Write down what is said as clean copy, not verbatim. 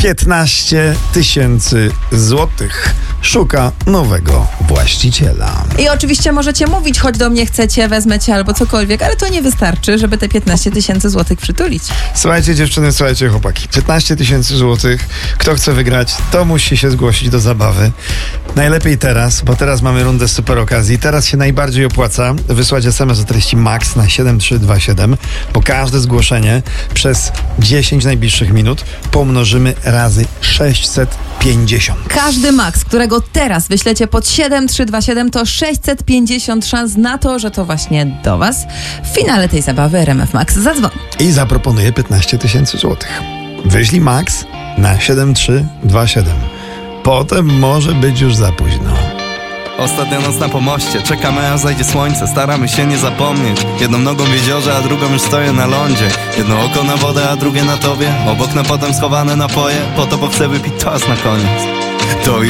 15 tysięcy złotych. Szuka nowego właściciela. I oczywiście możecie mówić, choć do mnie chcecie, wezmę cię albo cokolwiek, ale to nie wystarczy, żeby te 15 tysięcy złotych przytulić. Słuchajcie dziewczyny, słuchajcie chłopaki. 15 tysięcy złotych. Kto chce wygrać, to musi się zgłosić do zabawy. Najlepiej teraz, bo teraz mamy rundę super okazji. Teraz się najbardziej opłaca wysłać SMS o treści MAX na 7327, bo każde zgłoszenie przez 10 najbliższych minut pomnożymy razy 650. Każdy max, którego teraz wyślecie pod 7327, to 650 szans na to, że to właśnie do was w finale tej zabawy RMF Max zadzwoni. I zaproponuje 15 tysięcy złotych. Wyślij MAX na 7327. Potem może być już za późno. Ostatnia noc na pomoście, czekamy aż zajdzie słońce. Staramy się nie zapomnieć. Jedną nogą w jeziorze, a drugą już stoję na lądzie. Jedno oko na wodę, a drugie na tobie. Obok na potem schowane napoje. Po to, bo chcę wypić toast na koniec. To